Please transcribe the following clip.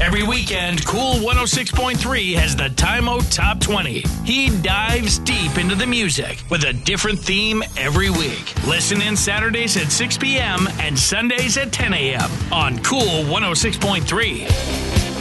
Every weekend, Cool 106.3 has the Time-O Top 20. He dives deep into the music with a different theme every week. Listen in Saturdays at 6 p.m. and Sundays at 10 a.m. on Cool 106.3.